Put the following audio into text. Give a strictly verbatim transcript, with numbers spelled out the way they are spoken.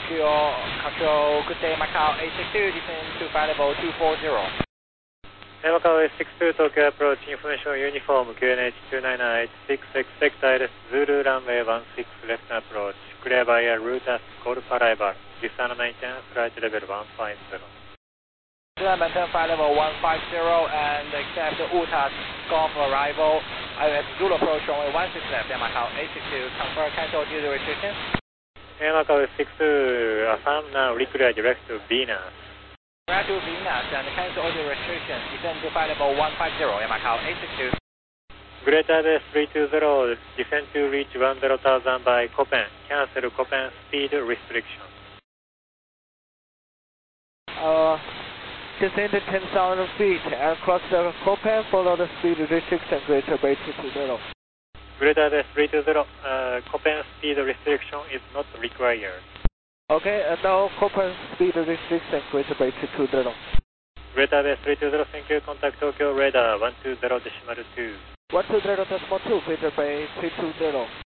Tokyo, control, good day, Macau eight six two, descend to flight level two four zero. Macau eight six two, Tokyo approach, information uniform, Q N H two nine nine eight six, expect I L S Zulu runway one six, left approach, clear via route as Golf arrival, descend maintenance, flight level one five zero. Descend maintain flight level one five zero and accept U T A S Golf arrival, I L S Zulu approach runway one six left, Macau eight six two, confirm cancel due to restrictions. Macau eight six two, affirm now, reclear direct to Venus. Direct to Venus and cancel all the restrictions, descend to flight level one five zero, Macau eight six two. Greater base three two zero, descend to reach one zero thousand by Copen, cancel Copen speed restriction. Uh, descend to ten thousand feet and cross the Copen, follow the speed restriction, greater bay two two zero. Greater base three two zero, uh, Copen speed restriction is not required. Okay, and now Copen speed restriction, greater bay two two zero. Greater base three two zero, thank you, contact Tokyo radar one two zero decimal two. one two zero decimal two, greater bay three two zero.